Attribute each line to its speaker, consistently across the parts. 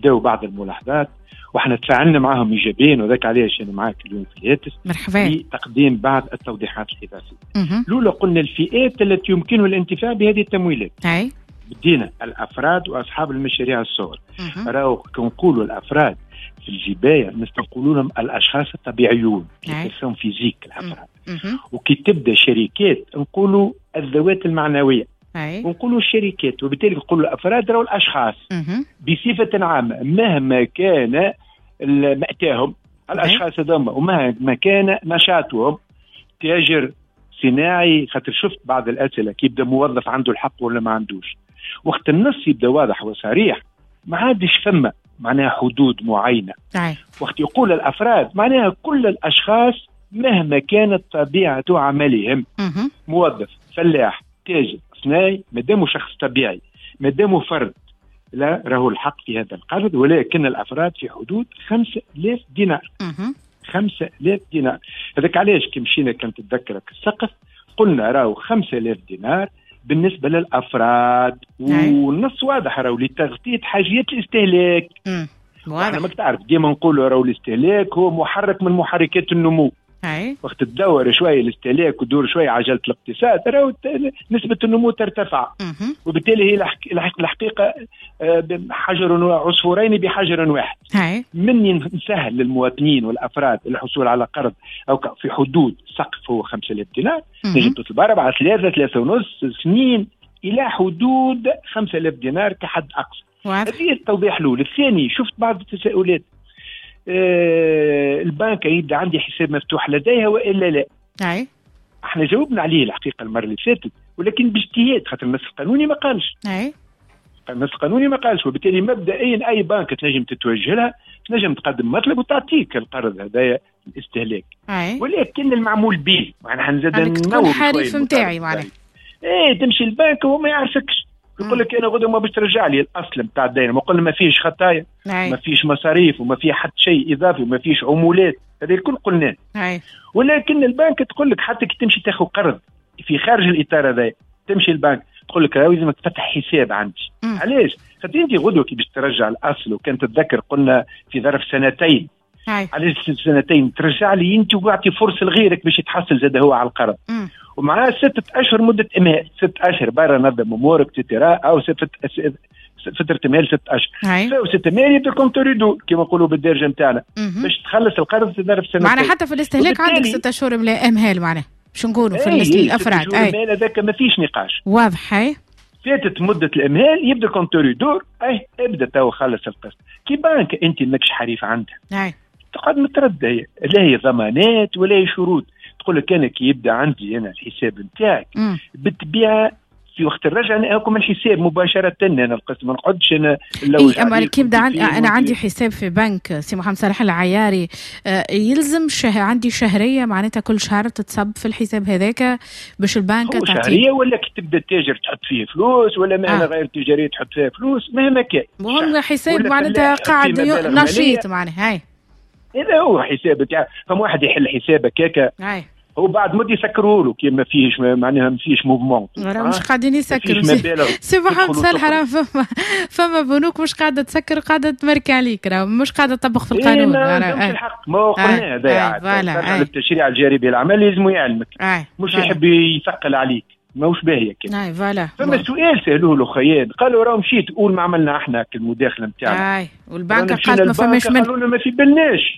Speaker 1: بداوا بعض الملاحظات واحنا تفاعلنا معهم ايجابيا، وذاك علاش انا معاك اليوم في الهاتف
Speaker 2: مرحبا
Speaker 1: لتقديم بعض التوضيحات الاضافيه. الاولى قلنا الفئات التي يمكنه الانتفاع بهذه التمويلات. بدينا الافراد واصحاب المشاريع الصغر. راهو كنقولوا الافراد في الجبايه نقولوا لهم الاشخاص الطبيعيون كيسون فيزيك الافراد. وكي تبدا شركات نقولوا الذوات المعنويه ونقولوا الشركات، وبالتالي نقولوا الافراد راهو الاشخاص بصفه عامه مهما كان مأتاهم الاشخاص هذوما ومهما كان نشاطهم، تاجر صناعي. خاطر شفت بعض الاسئله كي يبدا موظف عنده الحق ولا ما عندوش، وقت النص يبدا واضح وصريح ما عادش فما معناها حدود معينه. وقت يقول الافراد معناها كل الاشخاص مهما كانت طبيعه عملهم، موظف فلاح تاجر صناعي، مادامه شخص طبيعي مادامه فرد لا راهو الحق في هذا القرض، ولكن الافراد في حدود 5000 دينار. 5000 دينار. هذاك علاش كي مشينا كنت تتذكرك السقف قلنا راهو 5000 دينار بالنسبه للافراد، والنص واضح راهو لتغطيه حاجيات الاستهلاك. واضح. ماك تعرف ديما نقولوا راهو الاستهلاك هو محرك من محركات النمو. وقت تدور شويه الاستهلاك ودور شويه عجله الاقتصاد راهو نسبه النمو ترتفع. وبالتالي هي الحقيقه حجر عصفورين بحجر واحد. من نسهل للمواطنين والافراد الحصول على قرض او في حدود سقف هو 5000 دينار، نجم تطلب 4 3 ونص سنين الى حدود 5000 دينار كحد اقصى. هذه التوضيح الاول. الثاني شفت بعض التساؤلات، البنك يبدا عندي حساب مفتوح لديها والا لا؟ احنا جاوبنا عليه الحقيقه المره اللي فاتت، ولكن باجتهاد خاطر النص القانوني ما قالش. النص القانوني ما قالش، وبالتالي مبدئيا اي بنك تنجم تتوجه لها تنجم تقدم مطلب وتعطيك القرض هذايا الاستهلاك. ولكن المعمول به معناها نزيد ننوع
Speaker 2: الحريف نتاعي معناها
Speaker 1: تمشي البنك وهو ما يعرفكش، يقول لك انا غدوه ما باش ترجع لي الاصل نتاع الدين. ما قلنا ما فيش خطايا، ما فيش مصاريف وما في حتى شيء اضافي وما فيش عمولات، هذا الكل قلناه. ولكن البنك تقول لك حتى كي تمشي تاخذ قرض في خارج الاطار هذا، تمشي البنك تقول لك لازمك تفتح حساب عندي. علاش؟ خاطر انت غدوه كي باش ترجع الاصل، وكان تتذكر قلنا في ظرف سنتين. علاش سنتين ترجع لي انت وتعطي فرصه لغيرك باش يتحصل زاد هو على القرض، ومعاه 6 أشهر مدة إمهال. 6 أشهر برا نظم أمورك تترا، أو فترة إمهال 6 أشهر. أو 6 إمهال يبدا كونتوريدو كما نقولوا بالدارجة نتاعنا باش تخلص القرض في ظرف سنتين.
Speaker 2: معناها حتى في الاستهلاك عندك 6 أشهر إمهال معناها باش نقولوا في الأفراد.
Speaker 1: الإمهال هذاك ما فيش نقاش.
Speaker 2: واضح.
Speaker 1: فاتت مدة الإمهال يبدا كونتوريدو ابدا تو خلص القسط. كي بانك أنت ماكش حريف عندها تقعد متردة، لا هي ضمانات ولا هي شروط. تقول لك انا كي يبدا عندي انا الحساب نتاعك بالطبيعه في وقت الرجعه ناكل الحساب مباشره، انا القسم ما نقعدش انا
Speaker 2: اما كي يبدا انا عندي حساب في بنك سي محمد صالح العياري، يلزم عندي شهريه معناتها كل شهر تتصب في الحساب هذاك باش البنك
Speaker 1: تعطي شهريه، ولا كي تبدا التاجر تحط فيه فلوس ولا مهنه غير تجاريه تحط فيها فلوس مهما كان.
Speaker 2: المهم حساب معناتها قاعد نشيط معناها. هاي
Speaker 1: إذا هو حساب تاع فما واحد يحل حسابك هكا هو بعد مدة يسكروا له كي ما فيهش معناها ما فيهش موفمون.
Speaker 2: مش قاعدين يسكروا سي محمد صالح. راه فما بنوك مش قاعدة تسكر وقاعدة تمركي عليك، راه مش قاعدة تطبق في القانون.
Speaker 1: ما الحق ما قلنا هذا التشريع الجاري العمل لازم يعلمك، مش يحب يثقل عليك ماهوش باهيه كده.
Speaker 2: فوالا
Speaker 1: فما سؤال سالوه له خيال، قالوا راه مشيت قول ما عملنا احنا كالمداخله نتاعنا.
Speaker 2: والبنك قالت ما فماش منه،
Speaker 1: قالوا لنا ما في بالناش.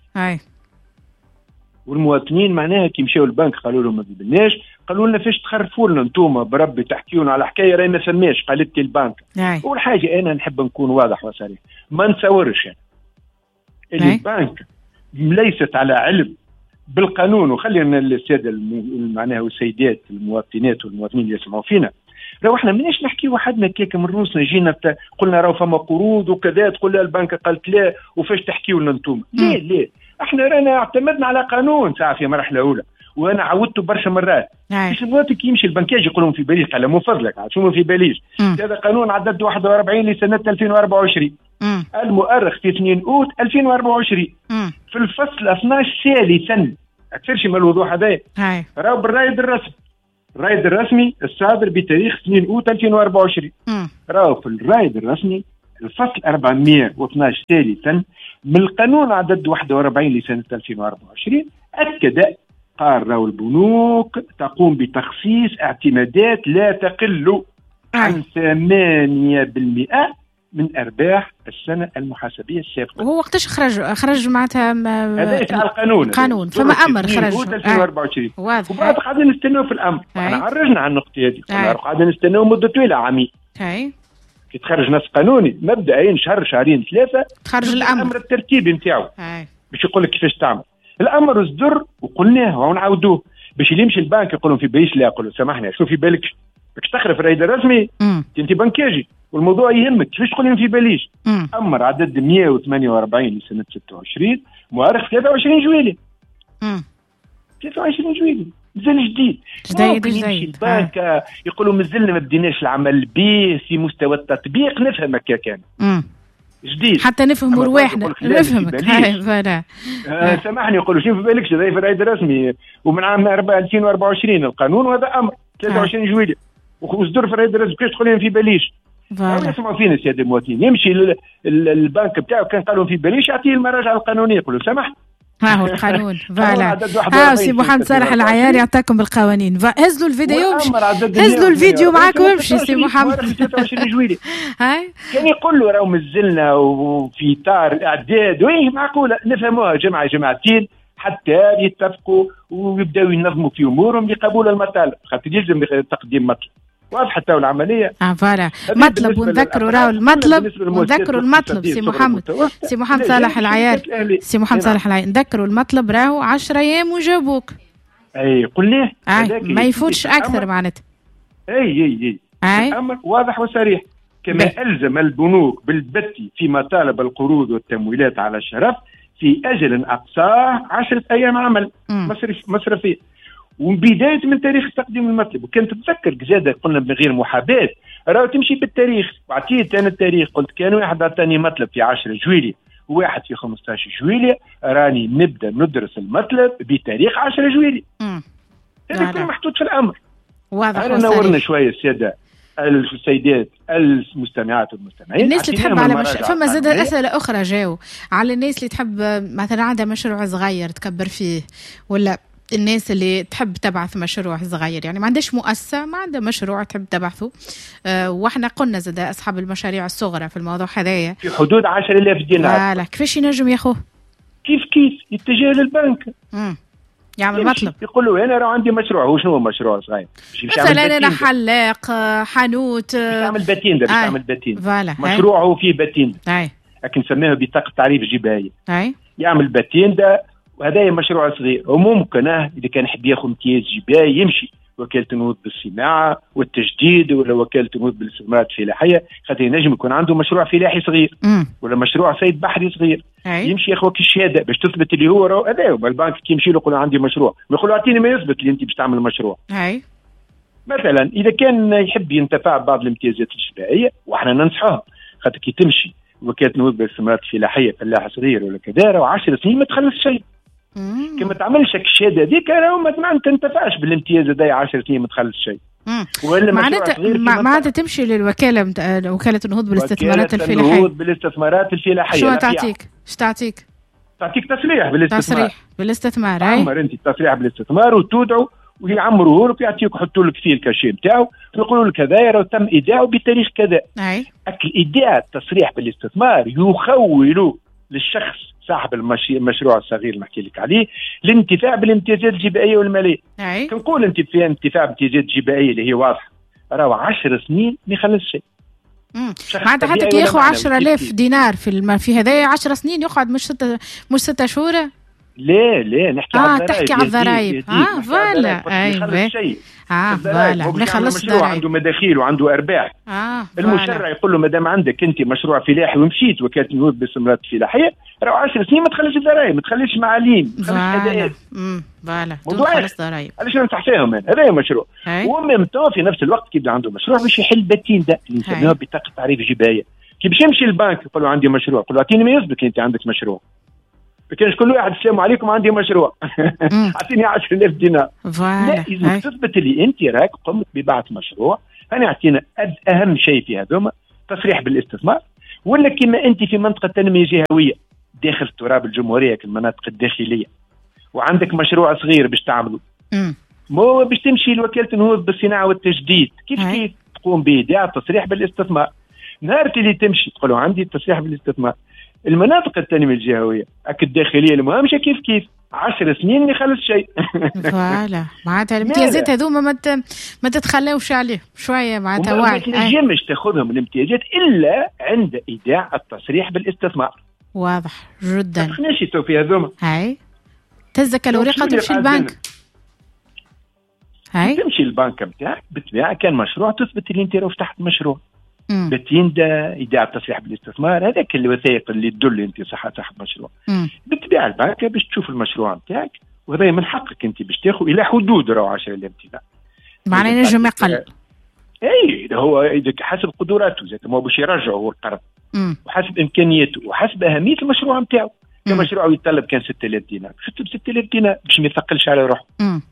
Speaker 1: والمواطنين معناها كي مشاو البنك قالوا لهم ما في بالناش، قالوا لنا فاش تخرفوا لنا انتوما بربي تحكيونا على حكايه راهي ما فماش. قالت لي البنك اول حاجه انا نحب نكون واضح وصريح، ما نتصورش اللي البنك ليست على علم بالقانون. وخلينا الساده معناها والسيدات المواطنات والمواطنين اللي يسمعوا فينا، لو احنا ماناش نحكي وحدنا كيك من روسنا جينا قلنا راهو فما قروض وكذا، تقول لا البنك قالت لا وفاش تحكيوا لنا انتم. ليه احنا رانا اعتمدنا على قانون ساعه في مرحله اولى، وانا عودته برشا مرات. باش الوقت كي يمشي البنكاج يقولون في باليش، قال من فضلك شنو في باليش، هذا قانون عدد 41 لسنه 2024 المؤرخ في 2 أوت 2024 في الفصل 12 ثالثا. اكثرش من الوضوح هذا راهو بالرايد الرسمي، الرايد الرسمي الصادر بتاريخ 2 أوت 2024 راهو في الرايد الرسمي الفصل 412 ثالثا من القانون عدد 41 لسنة 2024 أكد قال راهو البنوك تقوم بتخصيص اعتمادات لا تقل عن 8% من أرباح السنة المحاسبية السابقة.
Speaker 2: وهو وقتاش خرج معناتها
Speaker 1: هذا يسعى القانون
Speaker 2: فما أمر خرج
Speaker 1: 2024 وبعد قاعدين نستناو في الأمر. احنا عرجنا على النقطة هذه قاعدين نستناو مدة طويلة عامين كي تخرج نص قانوني مبدئيا شهر شهرين ثلاثة
Speaker 2: تخرج الأمر
Speaker 1: الترتيب نتاعو باش يقول لك كيفاش تعمل. الأمر اصدر وقلناه ونعاودوه باش اللي يمشي البنك يقولون في باليش لا يقولوا سامحني شوف في بالك باش تخرف الرائد الرسمي انت بنكاجي والموضوع يهمك كيفاش تقول لي في باليش. أمر عدد 148 لسنة 26 مؤرخ 23 جويلية 23 جويلية مازال جديد. البنك يقولوا مازلنا ما بديناش العمل به في مستوى التطبيق نفهمك كان جديد
Speaker 2: حتى نفهموا رواحنا نفهمك فوالا.
Speaker 1: سامحني يقولوا شوف في بالك زي في الرائد الرسمي ومن عام 2024 القانون وهذا امر 23 جويلية وصدر في الرائد الرسمي كيفاش تقول لهم في باليش. يسمعوا فينا السيادة المواطنين يمشي البنك بتاعه كان قالوا في باليش يعطيه المراجعة القانونية يقولوا سامح
Speaker 2: ها هو القانون فوالا. سي محمد صالح العياري يعطاكم بالقوانين. هزلوا الفيديو هزلوا الفيديو معاكم وامشي سي محمد.
Speaker 1: هاي كان يقول له راهو مازلنا وفي اطار الاعداد وين معقوله نفهموها جماعتين حتى يتفقوا ويبداو ينظموا في امورهم لقبول المطالب خاطر يلزم تقديم مطلب واضح حتى العمليه
Speaker 2: فوالا مطلب ونذكروا راهو المطلب ونذكروا المطلب سي محمد صالح العياري سي محمد صالح العياري نذكروا المطلب راهو 10 ايام وجاوبوك.
Speaker 1: اي قل ليه
Speaker 2: ما يفوتش اكثر معناتها.
Speaker 1: اي الامر واضح وصريح كما الزم البنوك بالبت في مطالب القروض والتمويلات على الشرف في اجل اقصاه 10 ايام عمل مصرفي وبداية من تاريخ تقديم المطلب. وكان تتذكر زاد قلنا من غير محاباة راهو تمشي بالتاريخ وعطيت أنا التاريخ قلت كان واحد عطاني مطلب في 10 جويلية وواحد في 15 جويلية راني نبدأ ندرس المطلب بتاريخ 10 جويلية. هذا كله محطوط في الأمر. أنا نورنا شوية السادة السيدات المستمعات والمستمعين
Speaker 2: الناس اللي تحب على فما زاد أسئلة أخرى جاو على الناس اللي تحب مثلا عندها مشروع صغير تكبر فيه ولا الناس اللي تحب تبعث مشروع صغير يعني ما عندهاش مؤسسة ما عندها مشروع تحب تبعثه. واحنا قلنا زاد أصحاب المشاريع الصغرى في الموضوع هذايا
Speaker 1: في حدود 10,000 دينار.
Speaker 2: كيفاش ينجم ياخوه؟
Speaker 1: كيف يتجه للبنك
Speaker 2: يعمل مطلب
Speaker 1: يقول له انا راه عندي مشروع. هو شنو مشروع صغير؟
Speaker 2: مثلا انا حلاق حانوت
Speaker 1: يعمل باتين باش يعمل باتين مشروعه فيه باتين لكن نسميه بطاقه تعريف جبايه يعمل باتين ده وهذا مشروع صغير وممكن اذا كان يحب ياخذ امتياز جباي يمشي وكالة النهوض بالصناعة والتجديد ولا وكالة النهوض بالاستثمارات الفلاحية خاطر ينجم يكون عنده مشروع فلاحي صغير ولا مشروع صيد بحري صغير يمشي ياخذ الشهادة باش تثبت اللي هو هذا البنك كي يمشي له يقول عندي مشروع ما يقول اعطيني ما يثبت اللي انت باش تعمل مشروع. مثلا اذا كان يحب ينتفع ببعض الامتيازات الجبائية واحنا ننصحه خاطر كي تمشي وكالة النهوض بالاستثمارات الفلاحية فلاح صغير ولا كذا راه 10 سنين ما تخلص شيء. كما تعملش الشهاده هذيك راهو ما تنتفعش بالامتياز هذايا 10 سنين ما تخلص شيء.
Speaker 2: ولا معناتها تمشي للوكاله وكاله النهوض بالاستثمارات الفلاحيه.
Speaker 1: النهوض بالاستثمارات الفلاحيه
Speaker 2: شو تعطيك؟ تعطيك
Speaker 1: تصريح بالاستثمار.
Speaker 2: بالاستثمار
Speaker 1: عمر انت تصريح بالاستثمار وتودعوا ويعمروه لك يعطيك يحطوا لك فيه الكاشي نتاعو ويقولوا لك هذا راه تم ايداعه بتاريخ كذا. الايداع التصريح بالاستثمار يخول للشخص صاحب المشروع الصغير اللي نحكي لك عليه الانتفاع بالامتيازات الجبائيه والماليه. كنقول انت في انتفاع بالامتيازات الجبائيه اللي هي واضحه راهو 10 سنين ما يخلص شيء.
Speaker 2: معناتها حتى كي ياخذ 10,000 دينار في هذايا 10 سنين يقعد مش 6 شهور.
Speaker 1: لا نحكي على الضرائب.
Speaker 2: تحكي على الضرائب فوالا ايوه فوالا بنخلص الضرائب.
Speaker 1: عنده مداخيل وعنده ارباح. المشرع يقول له ما دام عندك انت مشروع فلاحي ومشيت وكاله النهوض بالاستثمارات الفلاحيه راه 10 سنين ما تخليش الضرائب ما تخليش معاليم ما تخليش هدايا.
Speaker 2: فوالا تخلص ضرائب.
Speaker 1: علاش ننصح فيهم هذا مشروع ومن في نفس الوقت كي يبدا عنده مشروع باش يحل باتين ده اللي نسميوه بطاقه تعريف جبايه. كي باش يمشي البنك يقول له عندي مشروع يقول له اعطيني ما يثبت انت عندك مشروع. ما كانش كل واحد السلام عليكم عندي مشروع اعطيني 10,000 دينار. لا إذا تثبت اللي انت راك قمت ببعث مشروع. انا اعطينا اهم شيء في هذوما تصريح بالاستثمار ولا كما انت في منطقه تنميه جهويه داخل تراب الجمهوريه المناطق الداخليه وعندك مشروع صغير باش تعمله مو باش تمشي لوكاله النهوض بالصناعه والتجديد كيف تقوم بإيداع تصريح بالاستثمار. نهار اللي تمشي تقولوا عندي تصريح بالاستثمار المناطق التنميه الجهويه الداخليه المهمشه كيف 10 سنين ما يخلص شيء.
Speaker 2: فوالا معناتها الامتيازات هذوما ما تتخلاوش عليه شويه معناتها
Speaker 1: واعي. ما تنجمش تاخذهم الامتيازات الا عند ايداع التصريح بالاستثمار.
Speaker 2: واضح جدا.
Speaker 1: خناش في هذوما
Speaker 2: هاي تهزك الورقه تمشي البنك. هاي
Speaker 1: تمشي البنك بتاعك بالطبيعه كان مشروع تثبت اللي انت فتحت مشروع بتيندا ايداع التصريح بالاستثمار هذاك الوثائق اللي تدل انت صحه صاحب مشروع. بالطبيعه البنك باش تشوف المشروع بتاعك وهذا من حقك انت باش تاخذ الى حدود راهو 10 الامتناع
Speaker 2: معناه نجم يقل.
Speaker 1: اي هو اذا حسب قدراته زاد ما باش يرجعه هو القرض وحسب امكانياته وحسب اهميه المشروع نتاعو. كمشروع يتطلب كان 6000 دينار شفت ب 6000 دينار باش ما يثقلش على روحه.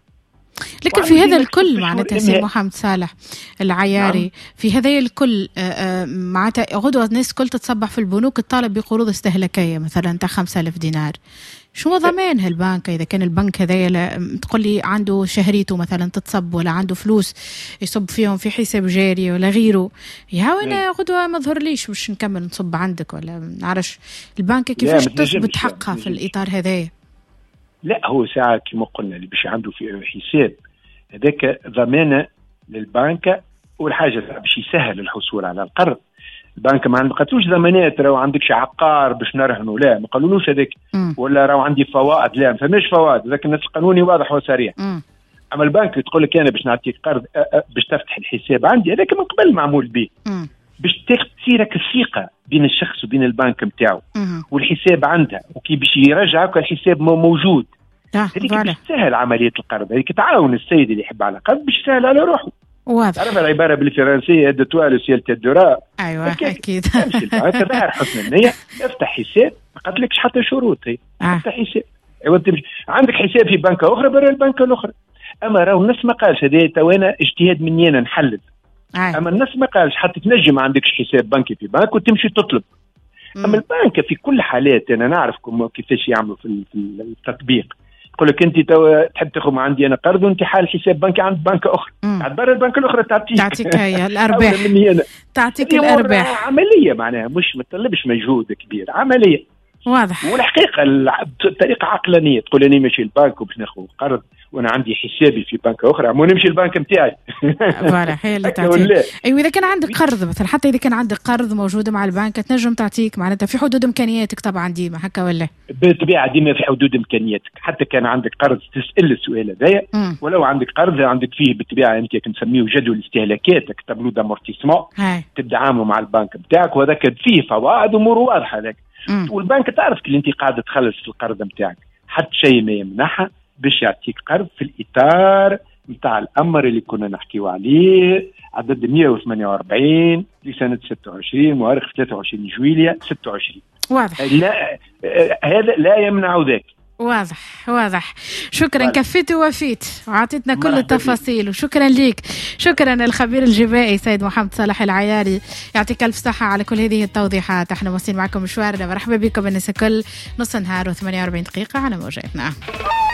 Speaker 2: لكن في هذا الكل معناتها سي محمد صالح العياري في هذا الكل معناتها غدوة الناس كل تتصبح في البنوك الطالب بقروض استهلاكية مثلا تاع 5000 دينار. شو ضمان هالبنك إذا كان البنك هذا تقول لي عنده شهريته مثلا تتصب ولا عنده فلوس يصب فيهم في حساب جاري ولا غيره يا وانا غدوة ما ظهر ليش مش نكمل نصب عندك ولا نعرفش البنك كيفاش تثبت حقها في الإطار هذايا.
Speaker 1: لا هو ساعة كما قلنا اللي باش عنده في حساب هذاك ضمانة للبنك والحاجة باش يسهل الحصول على القرض. البنك ما عندكش ضمانات راهو عندك شي عقار باش نرهنوا لا ما قالولوش هذاك ولا راهو عندي فوائد لا ما فماش فوائد ذاك النص القانوني واضح وصريح. اما البنك تقول لك انا باش نعطيك قرض باش تفتح الحساب عندي هذاك من قبل معمول به باش تصيرك الثقة بين الشخص وبين البنك نتاعو والحساب عندها وكي باش يرجعك الحساب موجود. هذيك باش تسهل عملية القرض هذيك تعاون السيد اللي يحب على قرض باش يسهل على روحه.
Speaker 2: واضح.
Speaker 1: تعرف العبارة بالفرنسية دو توال سيال تدورا.
Speaker 2: أيوة أكيد.
Speaker 1: تمشي البنك غير حسن النية افتح حساب ما قالتلكش حتى شروط هي افتح حساب. أيوة عندك حساب في بنكة أخرى برا البنكة الأخرى. أما راهو الناس ما قالش هذا توانا اجتهاد مني أنا نحلل. أما الناس ما قالش حتى تنجم ما عندكش حساب بنكي في بنك وتمشي تطلب. أما البنك في كل حالات أنا نعرفكم كيفاش يعملوا في التطبيق. يقول لك انت تحب تاخذ عندي انا قرض وانت حال حساب بنكي عند بنك اخرى عند برا البنك الاخرى تعطيك
Speaker 2: هي الارباح تعطيك الارباح.
Speaker 1: عمليه معناها مش ما تطلبش مجهود كبير عمليه
Speaker 2: واضح.
Speaker 1: والحقيقه الطريقه عقلانيه تقول اني ماشي البنك وباش ناخذ قرض وانا عندي حسابي في بنك اخرى مو نمشي البنك نتاعي.
Speaker 2: فوالا هي اللي تعطيك. ايوه اذا كان عندك قرض مثلا حتى اذا كان عندك قرض موجوده مع البنك تنجم تعطيك معناتها في حدود امكانياتك طبعا ديما هكا ولا
Speaker 1: بالطبيعه ديما في حدود امكانياتك حتى كان عندك قرض تسال السؤال هذايا ولو عندك قرض عندك فيه بالطبيعه انت كنسميه جدول استهلاكات تابلو دامورتيسمون تبدا عامله مع البنك نتاعك وهذاك فيه فوائد امور واضحه هذاك والبنك تعرف اللي انت قاعد تخلص في القرض نتاعك حتى شيء ما يمنعها باش يعطيك قرض في الإطار نتاع الأمر اللي كنا نحكيو عليه عدد 148 لسنة 26 مؤرخ 23 جويلية 26.
Speaker 2: واضح.
Speaker 1: لا هذا لا يمنع ذاك.
Speaker 2: واضح. شكرا كفيت ووفيت وعطيتنا كل التفاصيل وشكرا ليك. شكرا الخبير الجبائي سيد محمد صالح العياري يعطيك ألف صحة على كل هذه التوضيحات. احنا واصلين معكم مشوارنا مرحبا بكم الناس كل نص نهار و48 دقيقة على موجاتنا.